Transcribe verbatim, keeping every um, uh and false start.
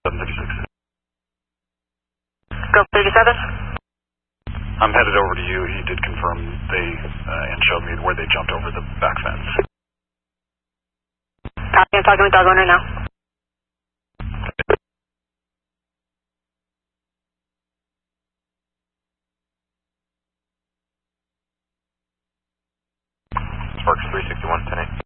seven thirty-six. Go thirty-seven. I'm headed over to you. He did confirm they uh, and showed me where they jumped over the back fence. Copy, I'm talking with dog owner now. Sparks three sixty-one, ten eight.